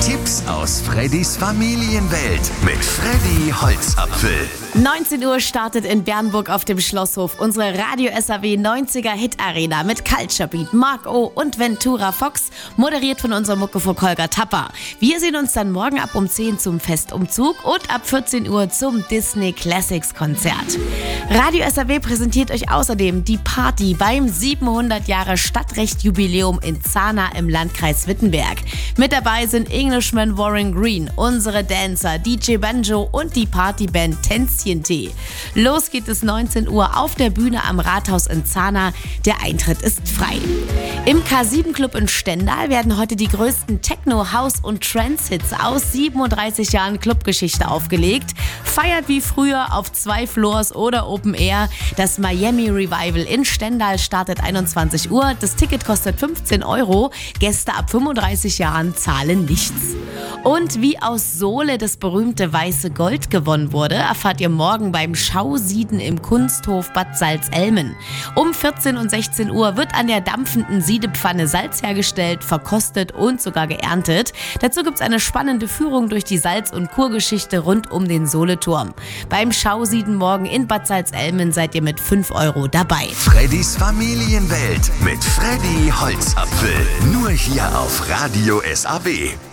Tipps aus Freddys Familienwelt mit Freddy Holzapfel. 19 Uhr startet in Bernburg auf dem Schlosshof unsere Radio SAW 90er Hit Arena mit Culture Beat, Mark O. und Ventura Fox, moderiert von unserem Muckefuck Holger Tapper. Wir sehen uns dann morgen ab um 10 zum Festumzug und ab 14 Uhr zum Disney Classics Konzert. Radio SAW präsentiert euch außerdem die Party beim 700 Jahre Stadtrecht-Jubiläum in Zahna im Landkreis Wittenberg. Mit dabei sind Englishman Warren Green, unsere Dancer, DJ Banjo und die Partyband Tänzchen-Tee. Los geht es 19 Uhr auf der Bühne am Rathaus in Zahna. Der Eintritt ist frei. Im K7 Club in Stendal werden heute die größten Techno-, House- und Trance-Hits aus 37 Jahren Clubgeschichte aufgelegt. Feiert wie früher auf 2 Floors oder Open Air. Das Miami Revival in Stendal startet 21 Uhr. Das Ticket kostet 15 €. Gäste ab 35 Jahren zahlen nichts. Und wie aus Sohle das berühmte weiße Gold gewonnen wurde, erfahrt ihr morgen beim Schausieden im Kunsthof Bad Salzelmen. Um 14 und 16 Uhr wird an der dampfenden Siedepfanne Salz hergestellt, verkostet und sogar geerntet. Dazu gibt's eine spannende Führung durch die Salz- und Kurgeschichte rund um den Sohleturm. Beim Schausieden morgen in Bad Salzelmen seid ihr mit 5 € dabei. Freddys Familienwelt mit Freddy Holzapfel. Nur hier auf Radio SAW.